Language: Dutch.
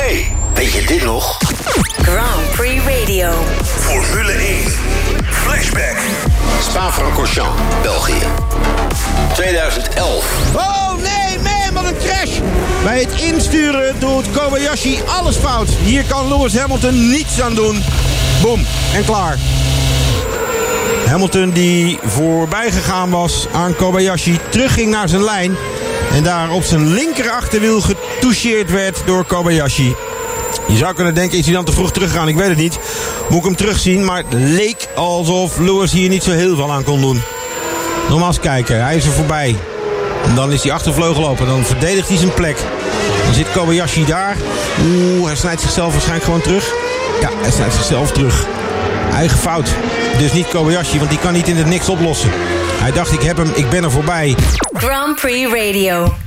Hey, weet je dit nog? Grand Prix Radio. Formule 1. Flashback. Spa-Francorchamps, België. 2011. Oh nee, man, wat een crash! Bij het insturen doet Kobayashi alles fout. Hier kan Lewis Hamilton niets aan doen. Boom, en klaar. Hamilton die voorbij gegaan was aan Kobayashi, terugging naar zijn lijn en daar op zijn linker achterwiel getoucheerd werd door Kobayashi. Je zou kunnen denken, is hij dan te vroeg teruggegaan? Ik weet het niet. Moet ik hem terugzien, maar het leek alsof Lewis hier niet zo heel veel aan kon doen. Nogmaals kijken, hij is er voorbij. En dan is hij achtervleugel open, dan verdedigt hij zijn plek. Dan zit Kobayashi daar. Hij snijdt zichzelf waarschijnlijk gewoon terug. Ja, hij snijdt zichzelf terug. Eigen fout. Dus niet Kobayashi, want die kan niet in het niks oplossen. Hij dacht, ik heb hem, ik ben er voorbij. Grand Prix Radio.